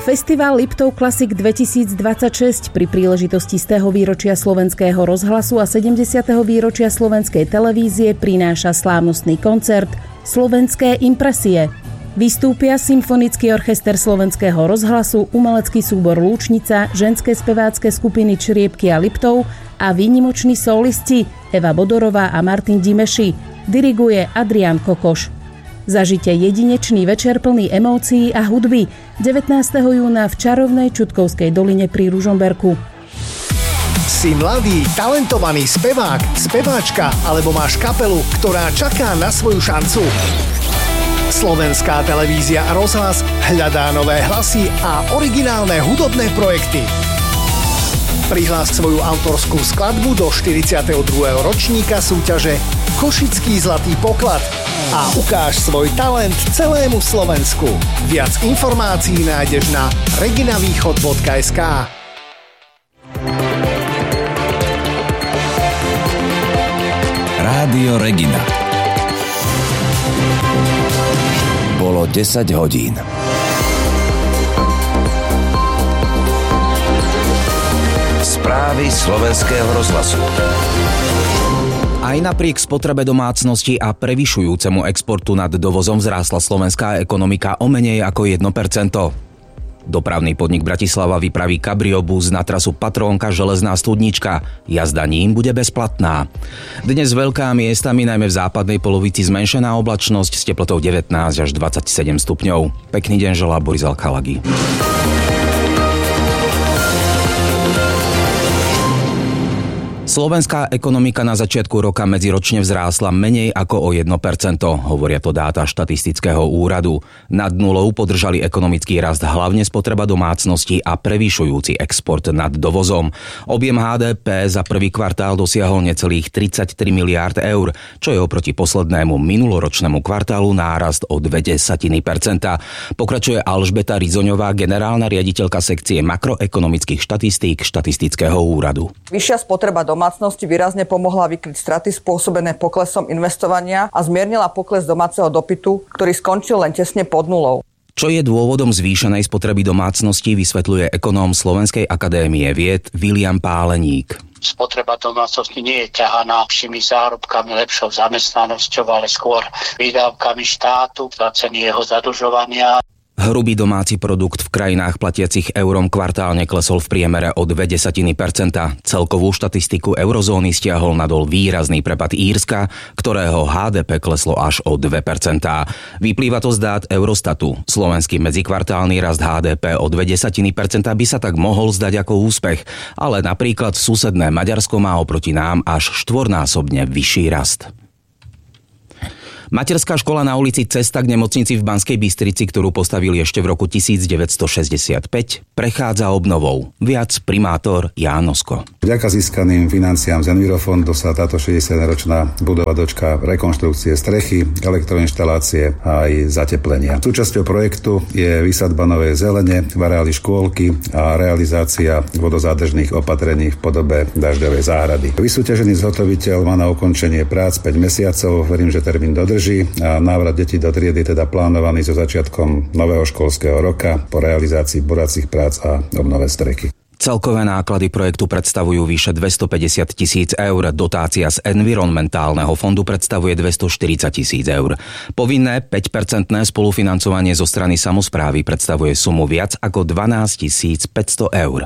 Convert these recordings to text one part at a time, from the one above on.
Festival Liptov Classic 2026 pri príležitosti 100. výročia Slovenského rozhlasu a 70. výročia Slovenskej televízie prináša slávnostný koncert Slovenské impresie. Vystúpia Symfonický orchester Slovenského rozhlasu, umelecký súbor Lúčnica, ženské spevácké skupiny Čriepky a Liptov a výnimoční solisti Eva Bodorová a Martin Dimeši. Diriguje Adrián Kokoš. Zažite jedinečný večer plný emócií a hudby 19. júna v čarovnej Čutkovskej doline pri Ružomberku. Si mladý, talentovaný spevák, speváčka alebo máš kapelu, ktorá čaká na svoju šancu? Slovenská televízia a rozhlas hľadá nové hlasy a originálne hudobné projekty. Prihlás svoju autorskú skladbu do 42. ročníka súťaže Košický zlatý poklad a ukáž svoj talent celému Slovensku. Viac informácií nájdeš na reginavýchod.sk. Rádio Regina. Bolo 10 hodín. Správy Slovenského rozhlasu. Aj napriek spotrebe domácnosti a prevyšujúcemu exportu nad dovozom vzrástla slovenská ekonomika o menej ako 1%. Dopravný podnik Bratislava vypraví kabriobus na trasu Patrónka Železná studnička. Jazda ním bude bezplatná. Dnes veľká miestami, najmä v západnej polovici zmenšená oblačnosť s teplotou 19 až 27 stupňov. Pekný deň želá Boris Alkalagi. Slovenská ekonomika na začiatku roka medziročne vzrástla menej ako o 1%, hovoria to dáta štatistického úradu. Nad nulou podržali ekonomický rast hlavne spotreba domácností a prevyšujúci export nad dovozom. Objem HDP za prvý kvartál dosiahol necelých 33 miliárd eur, čo je oproti poslednému minuloročnému kvartálu nárast o 0,2%. Pokračuje Alžbeta Rizoňová, generálna riaditeľka sekcie makroekonomických štatistík štatistického úradu. Vyššia spotreba domácnosti výrazne pomohla vykryť straty spôsobené poklesom investovania a zmiernila pokles domáceho dopytu, ktorý skončil len tesne pod nulou. Čo je dôvodom zvýšenej spotreby domácností, vysvetľuje ekonóm Slovenskej akadémie vied Viliam Páleník. Spotreba domácnosti nie je ťahaná lepšími zárobkami, lepšou zamestnanosťou, ale skôr výdavkami štátu za ceny jeho zadlžovania. Hrubý domáci produkt v krajinách platiacich eurom kvartálne klesol v priemere o 0,2%. Celkovú štatistiku eurozóny stiahol nadol výrazný prepad Írska, ktorého HDP kleslo až o 2%. Vyplýva to z dát Eurostatu. Slovenský medzikvartálny rast HDP o 0,2% by sa tak mohol zdať ako úspech, ale napríklad susedné Maďarsko má oproti nám až 4-násobne vyšší rast. Materská škola na ulici Cesta k nemocnici v Banskej Bystrici, ktorú postavili ešte v roku 1965, prechádza obnovou. Viac primátor Ján Osko. Vďaka získaným financiám z Envirofondu sa táto 60-ročná budova dočká rekonštrukcie strechy, elektroinštalácie a aj zateplenia. Súčasťou projektu je vysadba novej zelene v areáli škôlky a realizácia vodozádržných opatrení v podobe dažďovej záhrady. Vysúťažený zhotoviteľ má na ukončenie prác 5 mesiacov, verím, že termín dodrží a návrat detí do triedy teda plánovaný so začiatkom nového školského roka po realizácii boracích prác a obnove strechy. Celkové náklady projektu predstavujú vyše 250 000 eur, dotácia z environmentálneho fondu predstavuje 240 000 eur. Povinné 5% spolufinancovanie zo strany samosprávy predstavuje sumu viac ako 12 500 eur.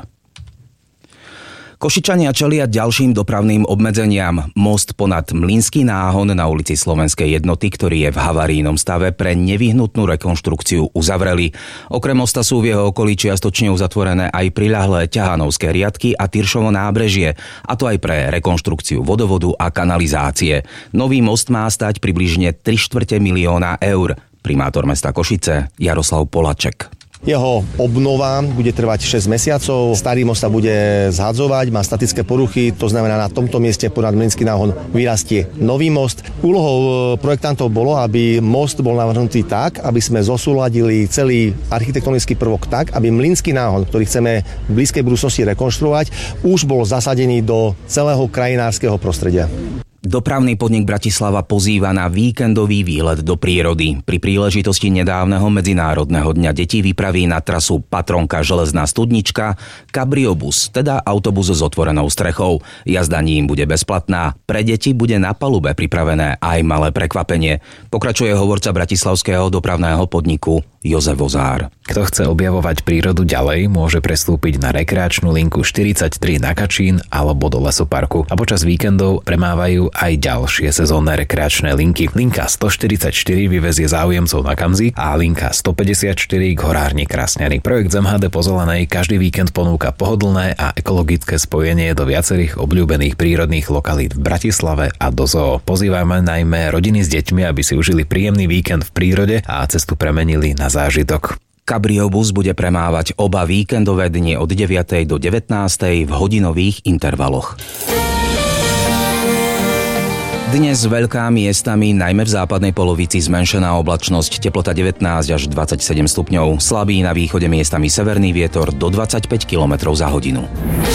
Košičania čelia ďalším dopravným obmedzeniam. Most ponad Mlynský náhon na ulici Slovenskej jednoty, ktorý je v havarijnom stave, pre nevyhnutnú rekonštrukciu uzavreli. Okrem mosta sú v jeho okolí čiastočne uzatvorené aj priľahlé ťahanovské riadky a Tyršovo nábrežie, a to aj pre rekonštrukciu vodovodu a kanalizácie. Nový most má stať približne 3/4 milióna eur. Primátor mesta Košice Jaroslav Polaček. Jeho obnova bude trvať 6 mesiacov, starý most sa bude zhadzovať, má statické poruchy, to znamená, na tomto mieste ponad Mlynský náhon vyrastie nový most. Úlohou projektantov bolo, aby most bol navrhnutý tak, aby sme zosúladili celý architektonický prvok tak, aby Mlynský náhon, ktorý chceme v blízkej budúcnosti rekonštruovať, už bol zasadený do celého krajinárskeho prostredia. Dopravný podnik Bratislava pozýva na víkendový výlet do prírody. Pri príležitosti nedávneho Medzinárodného dňa detí vypraví na trasu Patronka Železná studnička kabriobus, teda autobus s otvorenou strechou. Jazda ním bude bezplatná. Pre deti bude na palube pripravené aj malé prekvapenie. Pokračuje hovorca bratislavského dopravného podniku Jozef Vozár. Kto chce objavovať prírodu ďalej, môže prestúpiť na rekreačnú linku 43 na Kačín alebo do lesoparku. A počas víkendov premávajú aj ďalšie sezónne rekreačné linky. Linka 144 vyvezie záujemcov na Kamzy a linka 154 k horárni Krasňany. Projekt ZMHD po zelenej každý víkend ponúka pohodlné a ekologické spojenie do viacerých obľúbených prírodných lokalít v Bratislave a do zoo. Pozývame najmä rodiny s deťmi, aby si užili príjemný víkend v prírode a cestu premenili na zážitok. Kabriobus bude premávať oba víkendové dni od 9. do 19. v hodinových intervaloch. Dnes veľká miestami, najmä v západnej polovici zmenšená oblačnosť, teplota 19 až 27 stupňov, slabý na východe miestami severný vietor do 25 km za hodinu.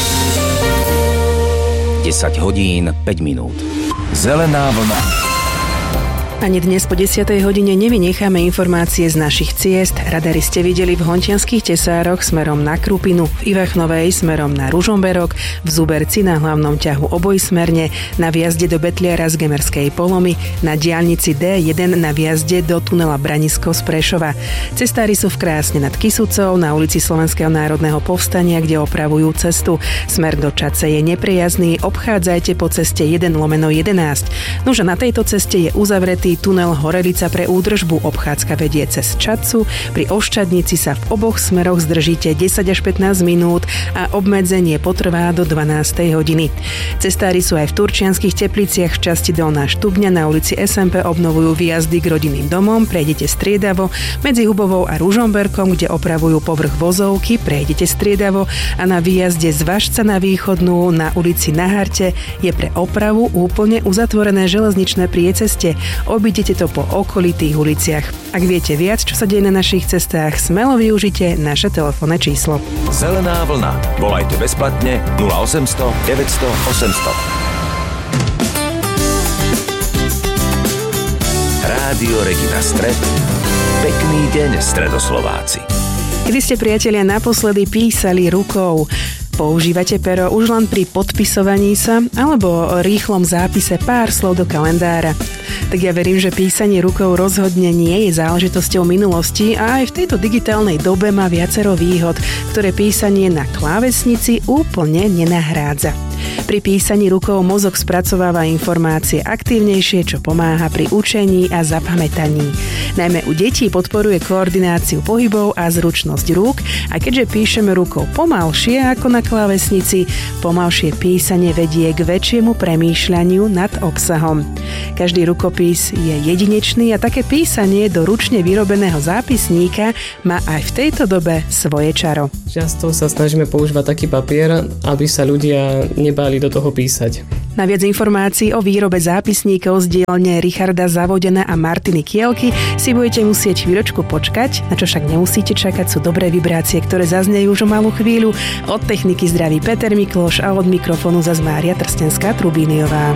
10 hodín 5 minút. Zelená vlna. Ani dnes po 10. hodine nevynecháme informácie z našich ciest. Radary ste videli v Hontianskych Tesároch smerom na Krupinu, v Ivachnovej smerom na Ružomberok, v Zuberci na hlavnom ťahu obojsmerne, na vjazde do Betliara z Gemerskej Polomy, na diaľnici D1 na vjazde do tunela Branisko z Prešova. Cestári sú v Krásne nad Kysucou, na ulici Slovenského národného povstania, kde opravujú cestu. Smer do Čadce je nepriazný, obchádzajte po ceste 1/11. Nože na tejto ceste je uzavretý tunel Horelica pre údržbu, obchádzka vedie cez Čadcu. Pri Oščadnici sa v oboch smeroch zdržíte 10 až 15 minút a obmedzenie potrvá do 12. hodiny. Cestári sú aj v Turčianskych Tepliciach v časti Dolná Štubňa, na ulici SMP obnovujú výjazdy k rodinným domom, prejdete striedavo, medzi Hubovou a Ružomberkom, kde opravujú povrch vozovky, prejdete striedavo a na výjazde z Vašca na Východnú na ulici Na Harte je pre opravu úplne uzatvorené železničné priecestie. Obídete to po okolitých uliciach. Ak viete viac, čo sa deje na našich cestách, smelo využite naše telefónne číslo. Zelená vlna. Volajte bezplatne 0800 900 800. Rádio Regina Stred. Pekný deň, Stredoslováci. Kedy ste, priatelia, naposledy písali rukou? Používate pero už len pri podpisovaní sa alebo o rýchlom zápise pár slov do kalendára? Tak ja verím, že písanie rukou rozhodne nie je záležitosťou minulosti a aj v tejto digitálnej dobe má viacero výhod, ktoré písanie na klávesnici úplne nenahrádza. Pri písaní rukou mozog spracováva informácie aktívnejšie, čo pomáha pri učení a zapamätaní. Najmä u detí podporuje koordináciu pohybov a zručnosť rúk a keďže píšeme rukou pomalšie ako na klávesnici, pomalšie písanie vedie k väčšiemu premýšľaniu nad obsahom. Každý rukopis je jedinečný a také písanie do ručne vyrobeného zápisníka má aj v tejto dobe svoje čaro. Často sa snažíme používať taký papier, aby sa ľudia nebáli do toho písať. Na viac informácií o výrobe zápisníkov z dielne Richarda Zavodena a Martiny Kielky si budete musieť chvíľočku počkať, na čo však nemusíte čakať, sú dobré vibrácie, ktoré zaznejú už o malú chvíľu. Od techniky zdraví Peter Mikloš a od mikrofónu zas Mária Trstenská Trubíniová.